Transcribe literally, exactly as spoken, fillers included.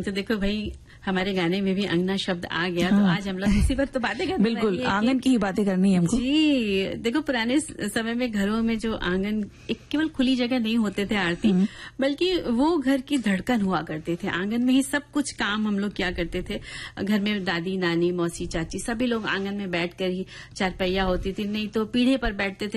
तो देखो भाई हमारे गाने में भी अंगना शब्द आ गया। हाँ। तो आज हम लोग इसी पर तो बातें करते हैं। बिल्कुल, आंगन की ही बातें करनी है हमको। जी, देखो पुराने समय में घरों में जो आंगन एक केवल खुली जगह नहीं होते थे आरती, बल्कि वो घर की धड़कन हुआ करते थे। आंगन में ही सब कुछ काम हम लोग क्या करते थे। घर में दादी नानी मौसी चाची सभी लोग आंगन में बैठ कर ही, चारपहिया होती थी नहीं तो पीढ़े पर बैठते थे।